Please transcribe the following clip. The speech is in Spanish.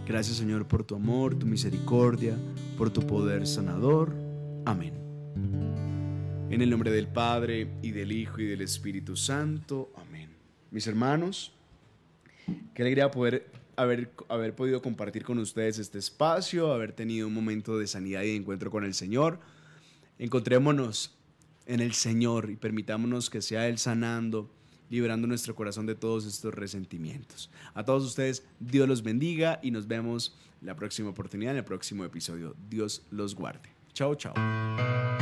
Gracias, Señor, por tu amor, tu misericordia, por tu poder sanador. Amén. En el nombre del Padre, y del Hijo, y del Espíritu Santo. Amén. Mis hermanos, qué alegría poder haber podido compartir con ustedes este espacio, haber tenido un momento de sanidad y de encuentro con el Señor. Encontrémonos en el Señor y permitámonos que sea Él sanando, liberando nuestro corazón de todos estos resentimientos. A todos ustedes, Dios los bendiga y nos vemos la próxima oportunidad, en el próximo episodio. Dios los guarde. Chao, chao.